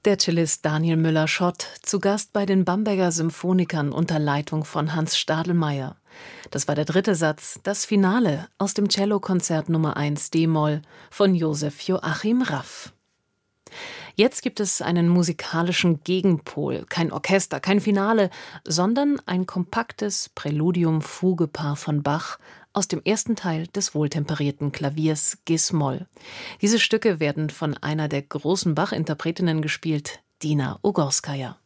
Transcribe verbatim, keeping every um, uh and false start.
Der Cellist Daniel Müller-Schott, zu Gast bei den Bamberger Symphonikern unter Leitung von Hans Stadelmeier. Das war der dritte Satz, das Finale aus dem Cellokonzert Nummer eins d-Moll von Josef Joachim Raff. Jetzt gibt es einen musikalischen Gegenpol, kein Orchester, kein Finale, sondern ein kompaktes Präludium-Fuge-Paar von Bach aus dem ersten Teil des wohltemperierten Klaviers Gis-Moll. Diese Stücke werden von einer der großen Bach-Interpretinnen gespielt, Dina Ugorskaja.